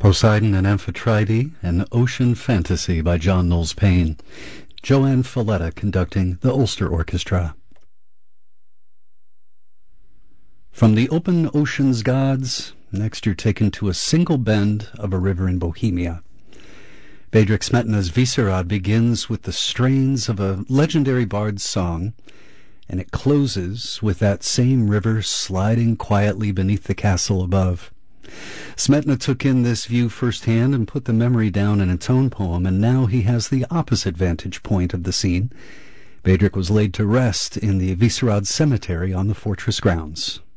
Poseidon and Amphitrite, an Ocean Fantasy by John Knowles Paine. Joanne Falletta conducting the Ulster Orchestra. From the open ocean's gods, next you're taken to a single bend of a river in Bohemia. Bedřich Smetana's Vyšehrad begins with the strains of a legendary bard's song, and it closes with that same river sliding quietly beneath the castle above. Smetana took in this view firsthand and put the memory down in a tone poem, and now he has the opposite vantage point of the scene. Bedřich was laid to rest in the Vyšehrad cemetery on the fortress grounds.